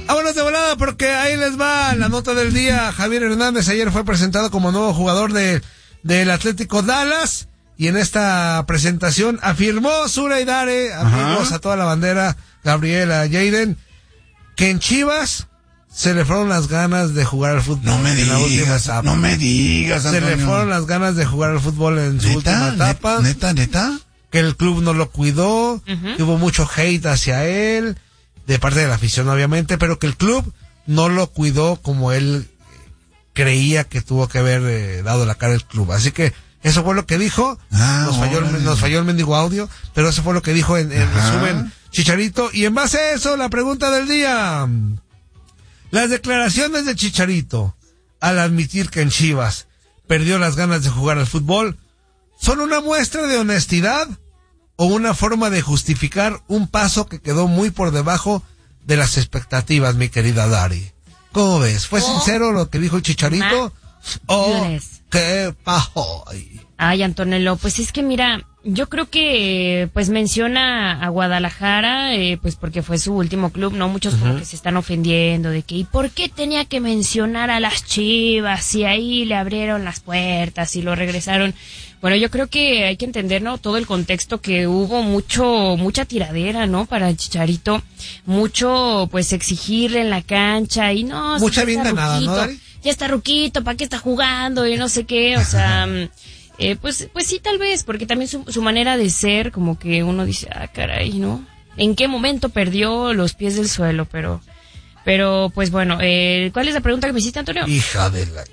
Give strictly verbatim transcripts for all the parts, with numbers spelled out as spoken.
Vámonos de volada porque ahí les va la nota del día. Javier Hernández ayer fue presentado como nuevo jugador de del Atlético Dallas y en esta presentación afirmó Zura y Dare, amigos a toda la bandera, Gabriela, Jaden, que en Chivas se le fueron las ganas de jugar al fútbol. No me digas, no me digas, Antonio. Se le fueron las ganas de jugar al fútbol en su última etapa. Neta, neta. Que el club no lo cuidó, uh-huh. que hubo mucho hate hacia él, de parte de la afición obviamente, pero que el club no lo cuidó como él creía que tuvo que haber eh, dado la cara al club. Así que eso fue lo que dijo. Ah, nos falló el, nos falló el mendigo audio, pero eso fue lo que dijo en, en resumen Chicharito. Y en base a eso, la pregunta del día. Las declaraciones de Chicharito al admitir que en Chivas perdió las ganas de jugar al fútbol, ¿son una muestra de honestidad o una forma de justificar un paso que quedó muy por debajo de las expectativas, mi querida Dari? ¿Cómo ves? ¿Fue oh. sincero lo que dijo el Chicharito? ¿O qué pasó? Ay, Antonello, pues es que mira, yo creo que pues menciona a Guadalajara, eh, pues porque fue su último club, ¿no? Muchos uh-huh. como que se están ofendiendo de que ¿y por qué tenía que mencionar a las Chivas si ahí le abrieron las puertas y lo regresaron? Bueno, yo creo que hay que entender, ¿no? Todo el contexto que hubo, mucho, mucha tiradera, ¿no? Para el Chicharito, mucho, pues, exigirle en la cancha y no... Mucha bien ganada, ¿no, Dari? Ya está ruquito, ¿para qué está jugando? Y no sé qué, o sea... Eh, pues, pues sí, tal vez, porque también su, su manera de ser, como que uno dice, ah, caray, ¿no? ¿En qué momento perdió los pies del suelo? Pero... Pero, pues bueno, eh, ¿cuál es la pregunta que me hiciste, Antonio? Hija de la...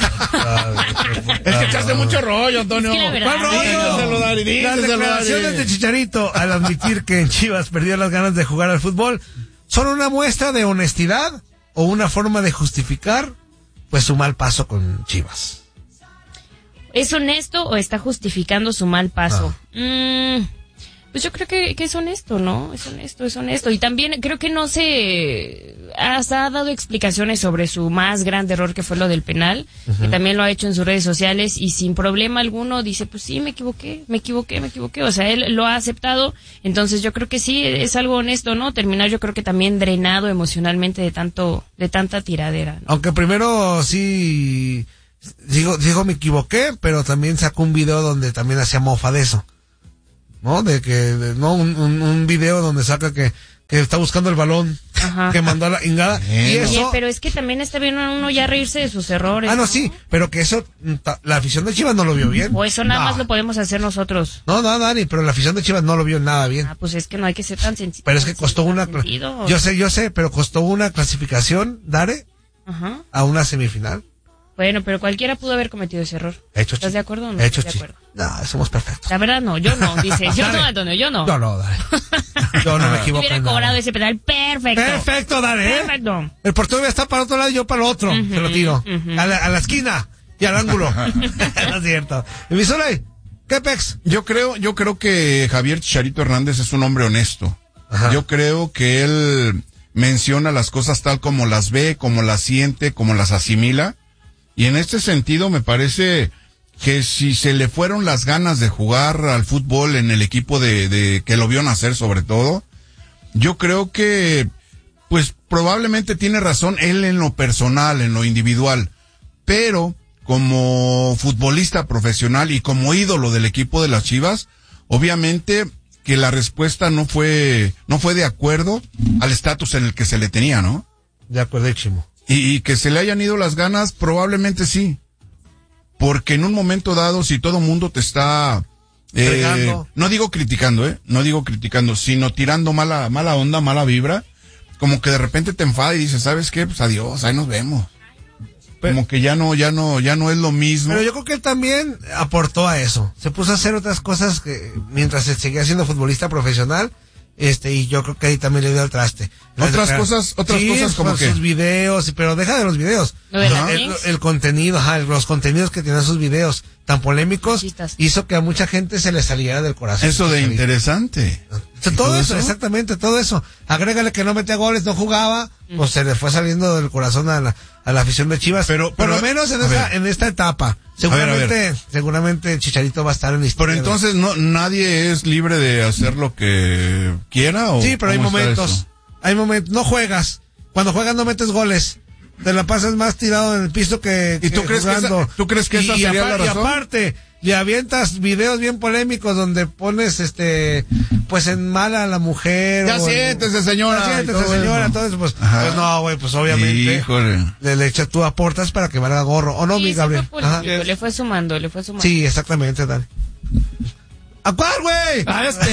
Es que echaste mucho rollo, Antonio. Es que la verdad, ¿cuál rollo? Díselo, Dari, díselo, Las declaraciones Dari. de Chicharito al admitir que en Chivas perdió las ganas de jugar al fútbol, ¿son una muestra de honestidad o una forma de justificar, pues, su mal paso con Chivas? ¿Es honesto o está justificando su mal paso? Ah. Mm... Pues yo creo que, que es honesto, ¿no? Es honesto, es honesto. Y también creo que no se hasta ha dado explicaciones sobre su más grande error, que fue lo del penal, uh-huh. que también lo ha hecho en sus redes sociales y sin problema alguno dice, pues sí, me equivoqué, me equivoqué, me equivoqué. O sea, él lo ha aceptado. Entonces yo creo que sí, es algo honesto, ¿no? Terminar yo creo que también drenado emocionalmente de tanto, de tanta tiradera, ¿no? Aunque primero sí, digo, digo me equivoqué, pero también sacó un video donde también hacía mofa de eso. ¿No? De que, de, no, un, un, un video donde saca que, que está buscando el balón, ajá. que mandó a la ingada, y eso... Oye, pero es que también está bien uno ya reírse de sus errores. Ah, no, ¿no? Sí, pero que eso, la afición de Chivas no lo vio bien. O eso nada no. más lo podemos hacer nosotros. No, no, Dani, pero la afición de Chivas no lo vio nada bien. Ah, pues es que no hay que ser tan sencillo. Pero es que costó una... Sentido. Yo sé, yo sé, pero costó una clasificación, Dare, ajá. a una semifinal. Bueno, pero cualquiera pudo haber cometido ese error. Hecho, ¿Estás de acuerdo o no? Hecho, de acuerdo. No, somos perfectos. La verdad no, yo no, dice. Yo no, Antonio, yo no. No, no, dale. Yo no me equivoco. Hubiera cobrado ese penal perfecto. Perfecto, dale. Perfecto. El portero está para otro lado y yo para el otro. Uh-huh, se lo tiro. Uh-huh. A, la, a la esquina y al ángulo. No es cierto. ¿Y mi Zuley? ¿Qué pex? Yo creo, yo creo que Javier Chicharito Hernández es un hombre honesto. Ajá. Yo creo que él menciona las cosas tal como las ve, como las siente, como las asimila. Y en este sentido me parece que si se le fueron las ganas de jugar al fútbol en el equipo de, de que lo vio nacer sobre todo, yo creo que pues probablemente tiene razón él en lo personal, en lo individual, pero como futbolista profesional y como ídolo del equipo de las Chivas, obviamente que la respuesta no fue no fue de acuerdo al estatus en el que se le tenía, ¿no? De acuerdísimo. Y, y que se le hayan ido las ganas, probablemente sí. Porque en un momento dado, si todo mundo te está... Eh, no digo criticando, ¿eh? No digo criticando, sino tirando mala mala onda, mala vibra. Como que de repente te enfada y dices, ¿sabes qué? Pues adiós, ahí nos vemos. Pero, como que ya no, ya no, ya no es lo mismo. Pero yo creo que él también aportó a eso. Se puso a hacer otras cosas que mientras se seguía siendo futbolista profesional. Este, y yo creo que ahí también le dio al traste. Otras cosas, otras sí, cosas como que sus videos, pero deja de los videos. ¿Lo de el, el, el contenido, ajá, los contenidos que tienen sus videos tan polémicos Chistas. hizo que a mucha gente se le saliera del corazón. Eso de interesante. Todo, todo eso, eso, exactamente, todo eso. Agrégale que no metía goles, no jugaba, mm. pues se le fue saliendo del corazón a la, a la afición de Chivas. Pero, pero por lo menos en esta, en esta etapa. Seguramente, a ver, a ver. seguramente Chicharito va a estar en la historia. Pero entonces no, nadie es libre de hacer lo que quiera, ¿o? Sí, pero hay momentos, hay momentos, no juegas cuando juegas no metes goles. Te la pasas más tirado en el piso que, ¿Y tú que crees jugando. que esa, tú crees que esa y, sería y la razón? Y aparte, le avientas videos bien polémicos donde pones, este, pues en mala a la mujer. Ya o, siéntese, señora. Ya siéntese, todo señora, eso. todo eso, pues, pues no, güey, pues obviamente. Híjole. Le, le echas, tú aportas para que valga gorro. ¿O no, Sí, mi sí Gabriel? fue político, le fue sumando, le fue sumando. Sí, exactamente, Dani. ¿A cuál, güey? A este.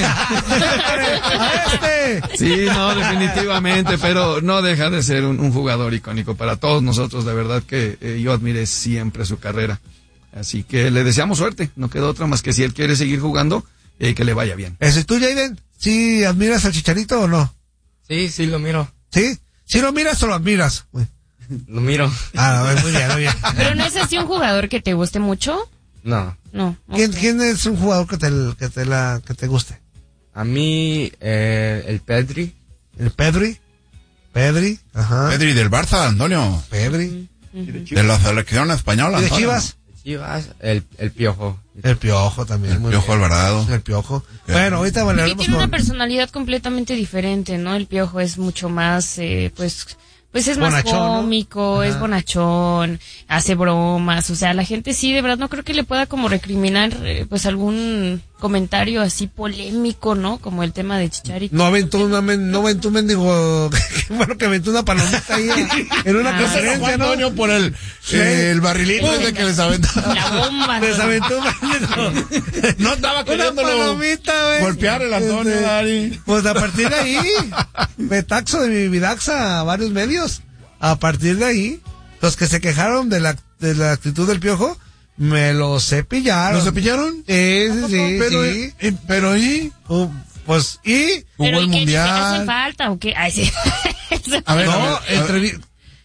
A este. Sí, no, definitivamente, pero no deja de ser un, un jugador icónico para todos nosotros. De verdad que eh, yo admiré siempre su carrera. Así que le deseamos suerte. No queda otra más que si él quiere seguir jugando, eh, que le vaya bien. ¿Ese es tú, Jaden? ¿Sí admiras al Chicharito o no? Sí, sí, lo miro. ¿Sí? ¿Sí lo miras o lo admiras? Güey. Lo miro. Ah, a ver, muy bien, muy bien. ¿Pero no es así un jugador que te guste mucho? No. No. ¿Quién, ok. ¿Quién es un jugador que te, que te, la, que te guste? A mí, eh, el Pedri. ¿El Pedri? Pedri, ajá. Pedri del Barça, Antonio. Pedri. De la selección española, ¿Y de Antonio. Chivas? Chivas, el, el Piojo. El Piojo también. El muy Piojo bien. Alvarado. El Piojo. Ok. Bueno, ahorita Y hablaremos tiene una con... personalidad completamente diferente, ¿no? El Piojo es mucho más, eh, pues, pues es más Bonachón, ¿no? cómico, Ajá. es bonachón, hace bromas, o sea, la gente sí, de verdad, no creo que le pueda como recriminar, eh, pues, algún comentario así polémico, ¿no? Como el tema de Chicharito. No aventó una men- no aventó un mendigo, bueno, que aventó una palomita ahí en una Ah. conferencia, ¿no? Antonio por el, eh, el barrilito ese que les aventaba. La bomba. Les aventó un mendigo. No estaba Una queriéndolo palomita, güey. golpear el Antonio, Este, Dari. Pues a partir de ahí, me taxo de mi vidaxa a varios medios. A partir de ahí, los que se quejaron de la, de la actitud del Piojo, me lo cepillaron. ¿Lo cepillaron? Sí, sí, sí. pero, sí. eh, pero ¿y? Uh, pues, y... Pero Jugó el ¿y qué dice? ¿Hace mundial. falta o qué? Ay, sí. A ver, a No, ver, a ver. entrevi-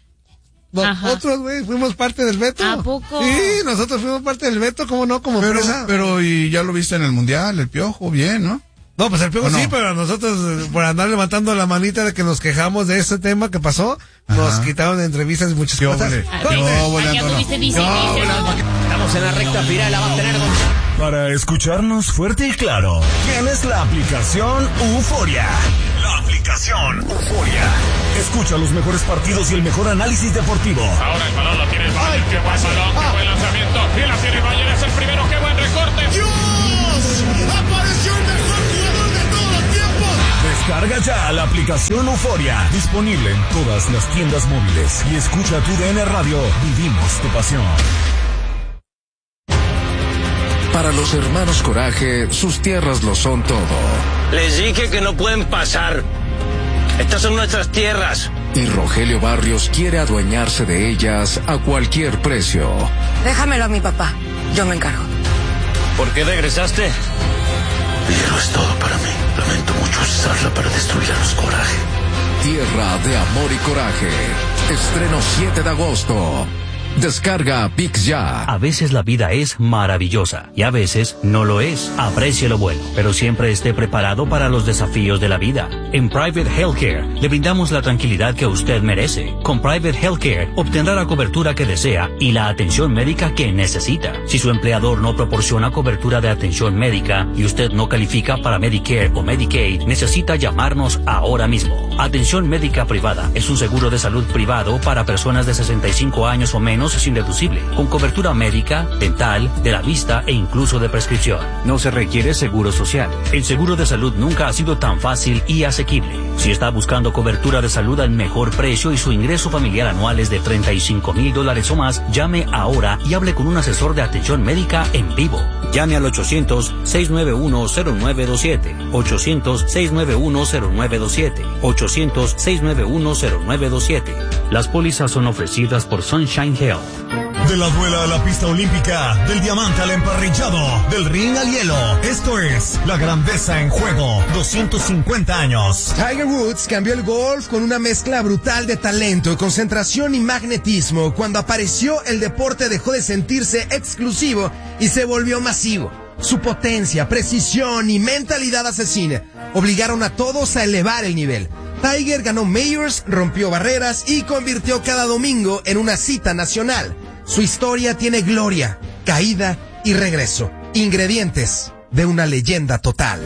Nosotros, güey, fuimos parte del veto. ¿A poco? Sí, nosotros fuimos parte del veto, ¿cómo no? Como Pero, empresa. pero, y ya lo viste en el mundial, el Piojo, bien, ¿no? No, pues el Piojo ¿O no? sí, pero nosotros, eh, por andar levantando la manita de que nos quejamos de ese tema que pasó, nos Ajá. quitaron de entrevistas y muchas Qué cosas. óvole. Ah, Corte. Qué óvole, ah, ya Antonio. tuviste, dice, Qué dice, óvole, ¿no? Antonio. Estamos en la recta final, la va a tener con... Para escucharnos fuerte y claro, tienes la aplicación Euforia. La aplicación Euforia. Escucha los mejores partidos y el mejor análisis deportivo. Ahora el balón lo tiene el Bayern. Qué buen balón, qué buen lanzamiento. Y la tiene el Bayern, es el primero. Qué buen recorte. ¡Apareció el mejor jugador de todos los tiempos! Descarga ya la aplicación Euforia. Disponible en todas las tiendas móviles. Y escucha tu D N Radio. Vivimos tu pasión. Para los hermanos Coraje, sus tierras lo son todo. Les dije que no pueden pasar. Estas son nuestras tierras. Y Rogelio Barrios quiere adueñarse de ellas a cualquier precio. Déjamelo a mi papá. Yo me encargo. ¿Por qué regresaste? Hierro es todo para mí. Lamento mucho usarla para destruir a los Coraje. Tierra de amor y coraje. Estreno siete de agosto. Descarga ViX ya. A veces la vida es maravillosa y a veces no lo es. Aprecie lo bueno, pero siempre esté preparado para los desafíos de la vida. En Private Healthcare le brindamos la tranquilidad que usted merece. Con Private Healthcare obtendrá la cobertura que desea y la atención médica que necesita. Si su empleador no proporciona cobertura de atención médica y usted no califica para Medicare o Medicaid, necesita llamarnos ahora mismo. Atención médica privada es un seguro de salud privado para personas de sesenta y cinco años o menos sin deducible, con cobertura médica, dental, de la vista e incluso de prescripción. No se requiere seguro social. El seguro de salud nunca ha sido tan fácil y asequible. Si está buscando cobertura de salud al mejor precio y su ingreso familiar anual es de treinta y cinco mil dólares o más, llame ahora y hable con un asesor de atención médica en vivo. Llame al ochocientos, seiscientos noventa y uno, cero nueve dos siete, ochocientos, seiscientos noventa y uno, cero nueve dos siete, ochocientos, seiscientos noventa y uno, cero nueve dos siete. Las pólizas son ofrecidas por Sunshine Health. De la duela a la pista olímpica, del diamante al emparrillado, del ring al hielo. Esto es La Grandeza en Juego, doscientos cincuenta años. Tiger Woods cambió el golf con una mezcla brutal de talento, concentración y magnetismo. Cuando apareció, el deporte dejó de sentirse exclusivo y se volvió masivo. Su potencia, precisión y mentalidad asesina obligaron a todos a elevar el nivel. Tiger ganó Majors, rompió barreras y convirtió cada domingo en una cita nacional. Su historia tiene gloria, caída y regreso. Ingredientes de una leyenda total. Tu D N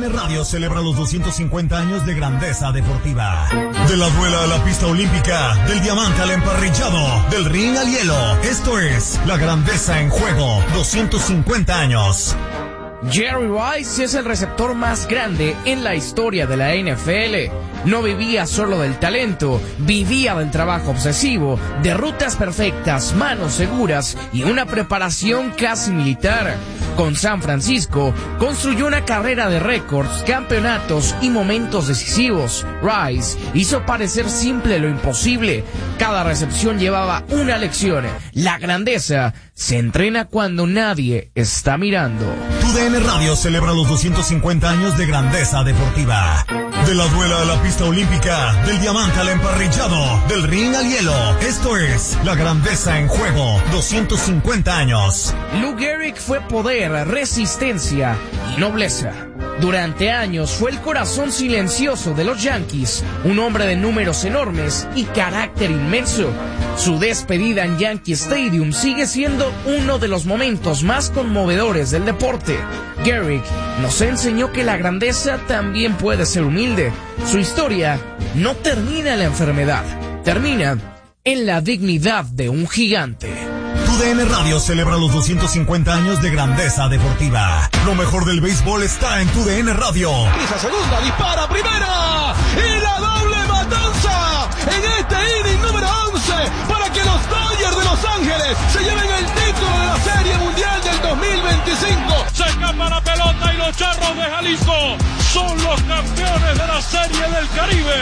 TUDN Radio celebra los doscientos cincuenta años de grandeza deportiva. De la duela a la pista olímpica, del diamante al emparrillado, del ring al hielo. Esto es la grandeza en juego, doscientos cincuenta años. Jerry Rice es el receptor más grande en la historia de la N F L. No vivía solo del talento, vivía del trabajo obsesivo, de rutas perfectas, manos seguras y una preparación casi militar. Con San Francisco, construyó una carrera de récords, campeonatos y momentos decisivos. Rice hizo parecer simple lo imposible. Cada recepción llevaba una lección. La grandeza se entrena cuando nadie está mirando. TUDN Radio celebra los doscientos cincuenta años de grandeza deportiva. De la duela a la pista olímpica, del diamante al emparrillado, del ring al hielo. Esto es la grandeza en juego, doscientos cincuenta años. Lou Gehrig fue poder, resistencia y nobleza. Durante años fue el corazón silencioso de los Yankees, un hombre de números enormes y carácter inmenso. Su despedida en Yankee Stadium sigue siendo uno de los momentos más conmovedores del deporte. Gehrig nos enseñó que la grandeza también puede ser humilde. Su historia no termina en la enfermedad, termina en la dignidad de un gigante. TUDN Radio celebra los doscientos cincuenta años de grandeza deportiva. Lo mejor del béisbol está en TUDN Radio. Pisa segunda, dispara primera y la doble matanza en este inning número once para que los Dodgers de Los Ángeles se lleven el título de la Serie Mundial del dos mil veinticinco. Se escapa la pelota y los Charros de Jalisco son los campeones de la Serie del Caribe.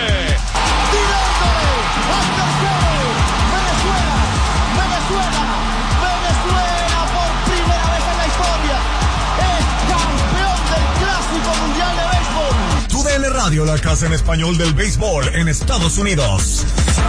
Directo al tercero, Venezuela, Venezuela. Venezuela por primera vez en la historia es campeón del Clásico Mundial de Béisbol. TUDN Radio, la casa en español del béisbol en Estados Unidos.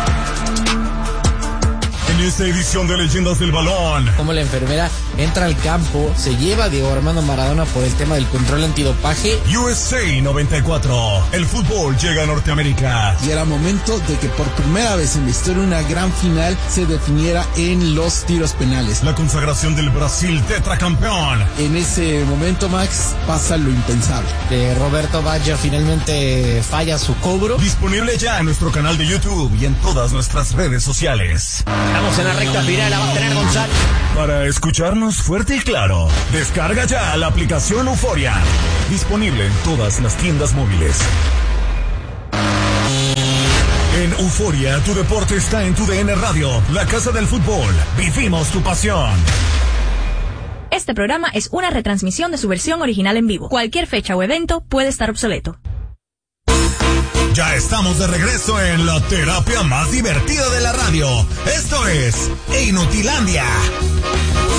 En esta edición de Leyendas del Balón, como la enfermera entra al campo, se lleva a Diego Armando Maradona por el tema del control antidopaje. U S A noventa y cuatro, el fútbol llega a Norteamérica. Y era momento de que por primera vez en la historia una gran final se definiera en los tiros penales. La consagración del Brasil tetracampeón. En ese momento, Max, pasa lo impensable. De Roberto Baggio finalmente falla su cobro. Disponible ya en nuestro canal de YouTube y en todas nuestras redes sociales. Estamos en la recta final, la va a tener González. Para escucharnos fuerte y claro, descarga ya la aplicación Euforia. Disponible en todas las tiendas móviles. En Euforia, tu deporte está en TUDN Radio, la casa del fútbol. Vivimos tu pasión. Este programa es una retransmisión de su versión original en vivo. Cualquier fecha o evento puede estar obsoleto. Ya estamos de regreso en la terapia más divertida de la radio. Esto es Inutilandia.